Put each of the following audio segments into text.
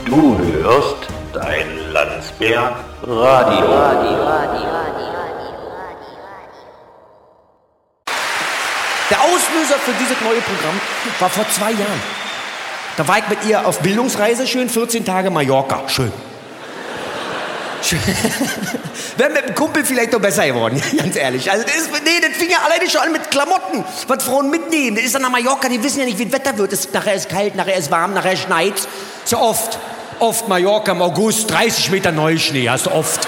Du hörst dein Landsberg Radio. Der Auslöser für dieses neue Programm war vor 2 Jahren. Da war ich mit ihr auf Bildungsreise, schön 14 Tage Mallorca, schön. Wäre mit dem Kumpel vielleicht noch besser geworden, ganz ehrlich. Also das fing ja alleine schon an mit Klamotten, was Frauen mitnehmen. Das ist dann nach Mallorca, die wissen ja nicht, wie das Wetter wird. Nachher ist kalt, nachher ist warm, nachher schneit. So oft Mallorca im August, 30 Meter Neuschnee, hast du oft.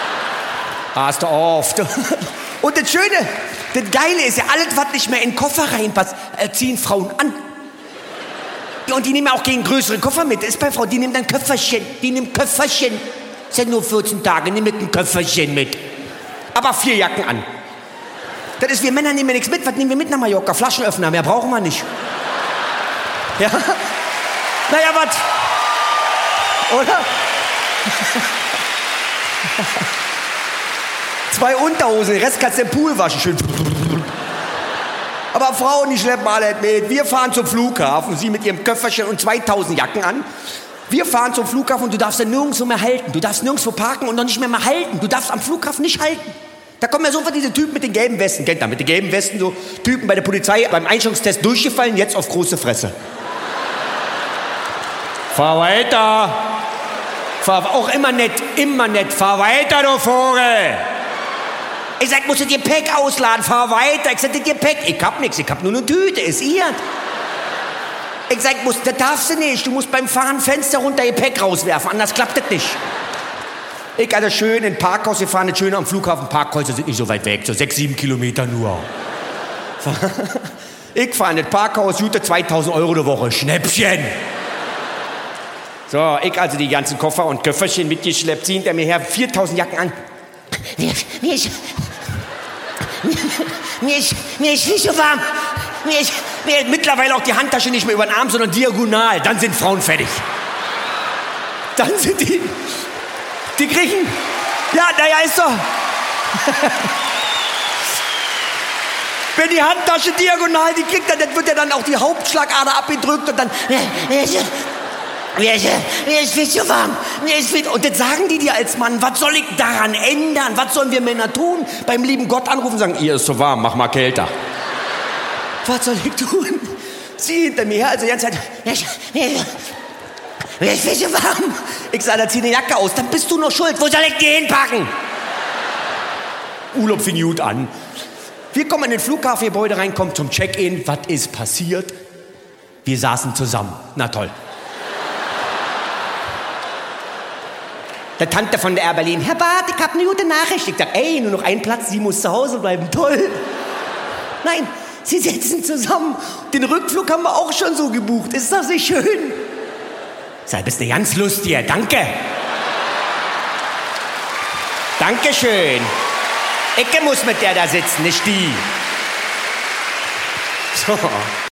Und das Schöne, das Geile ist ja, alles, was nicht mehr in den Koffer reinpasst, ziehen Frauen an. Und die nehmen auch keinen größeren Koffer mit. Das ist bei Frauen, die nehmen dann Köfferchen, Das sind nur 14 Tage, nimm mit einem Köfferchen mit. Aber 4 Jacken an. Das ist, wir Männer nehmen ja nichts mit. Was nehmen wir mit nach Mallorca? Flaschenöffner, mehr brauchen wir nicht. Ja? Naja, was? Oder? 2 Unterhosen, den Rest kannst du im Pool waschen. Schön. Aber Frauen, die schleppen alle mit. Wir fahren zum Flughafen, sie mit ihrem Köfferchen und 2000 Jacken an. Wir fahren zum Flughafen und du darfst ja nirgendwo mehr halten. Du darfst nirgendwo parken und noch nicht mehr mal halten. Du darfst am Flughafen nicht halten. Da kommen ja sofort diese Typen mit den gelben Westen. Kennt ihr, mit den gelben Westen, so Typen bei der Polizei beim Einstellungstest durchgefallen, jetzt auf große Fresse. Fahr weiter. Auch immer nett. Fahr weiter, du Vogel. Ich sag, musst du dir Gepäck ausladen, fahr weiter. Ich sag, das Gepäck, ich hab nix, ich hab nur eine Tüte, ist ihr. Ich sag, das darfst du nicht. Du musst beim Fahren Fenster runter Gepäck rauswerfen, anders klappt das nicht. Ich also schön in Parkhaus, wir fahren jetzt schön am Flughafen. Parkhäuser sind nicht so weit weg, so 6-7 Kilometer nur. Ich fahre in das Parkhaus, gute 2000 Euro die Woche, Schnäppchen. So, ich also die ganzen Koffer und Köfferchen mitgeschleppt, ziehen der mir her 4000 Jacken an. Mir ist nicht so warm. Mir ist mittlerweile auch die Handtasche nicht mehr über den Arm, sondern diagonal. Dann sind Frauen fertig. Dann sind die kriegen... Ja, naja, ist doch... Wenn die Handtasche diagonal die kriegt, dann wird ja dann auch die Hauptschlagader abgedrückt und dann... Mir ist viel zu warm. Und das sagen die dir als Mann. Was soll ich daran ändern? Was sollen wir Männer tun? Beim lieben Gott anrufen und sagen, ihr ist so warm, mach mal kälter. Was soll ich tun? Sie hinter mir her, also die ganze Zeit. Mir ist viel zu warm. Ich sage, da zieh die Jacke aus, dann bist du noch schuld. Wo soll ich die hinpacken? Urlaub fing gut an. Wir kommen in den Flughafengebäude rein, kommen zum Check-in. Was ist passiert? Wir saßen zusammen. Na toll. Der Tante von der Air Berlin, Herr Barth, ich hab eine gute Nachricht. Ich sag, ey, nur noch ein Platz, sie muss zu Hause bleiben, toll. Nein, sie sitzen zusammen. Den Rückflug haben wir auch schon so gebucht. Ist das nicht schön? Sei bist du ganz lustig, danke. Dankeschön. Ich muss mit der da sitzen, nicht die. So.